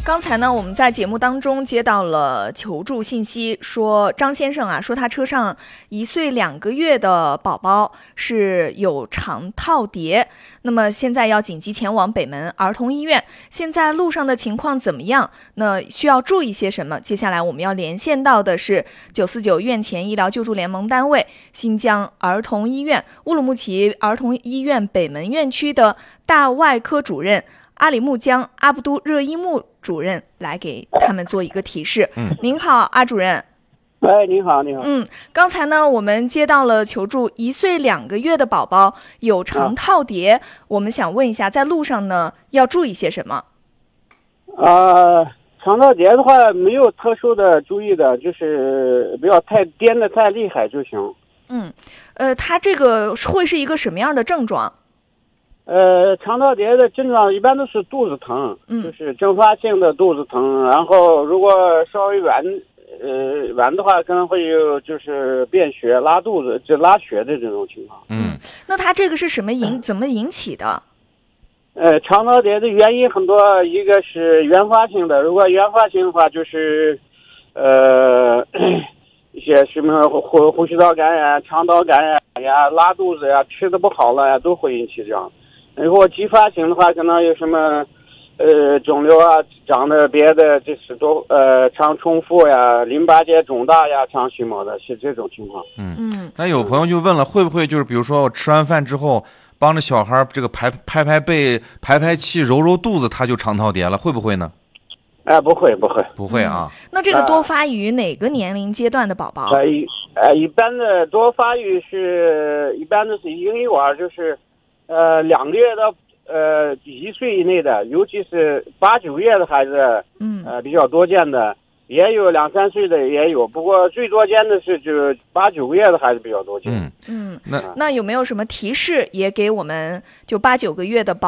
刚才呢，我们在节目当中接到了求助信息，说张先生啊，说他车上1岁2个月的宝宝是有肠套叠，那么现在要紧急前往北门儿童医院，现在路上的情况怎么样？那需要注意些什么？接下来我们要连线到的是949院前医疗救助联盟单位新疆儿童医院乌鲁木齐儿童医院北门院区的大外科主任阿里木江阿布都热依木主任来给他们做一个提示。您好，阿主任。 哎，你好，你好。 刚才呢，我们接到了求助，1岁2个月的宝宝有肠套叠，我们想问一下，在路上呢要注意些什么？ 肠套叠的话，没有特殊的注意的，就是不要太颠得太厉害就行。 它这个会是一个什么样的症状？ 肠套叠的症状一般都是肚子疼，就是阵发性的肚子疼，然后如果稍微晚的话，可能会有就是便血、拉肚子、就拉血的这种情况。 那它这个是什么怎么引起的？ 肠套叠的原因很多，一个是原发性的，如果原发性的话，就是一些什么呼吸道感染、肠道感染呀、拉肚子呀、吃的不好了呀，都会引起这样。如果继发型的话，可能有什么肿瘤啊，长的别的，就是多常重复呀，淋巴结肿大呀，常蓄毛的，是这种情况。 那有朋友就问了，会不会就是比如说我吃完饭之后，帮着小孩这个拍背、排气、揉揉肚子，他就肠套叠了，会不会呢？ 不会啊。 那这个多发于哪个年龄阶段的宝宝？ 一般的多发于一般的是婴幼儿，就是2个月到1岁以内的，尤其是8、9个月的孩子，比较多见的，也有2、3岁的也有，不过最多见的是就是8、9个月的孩子比较多见。 那有没有什么提示也给我们就8、9个月的宝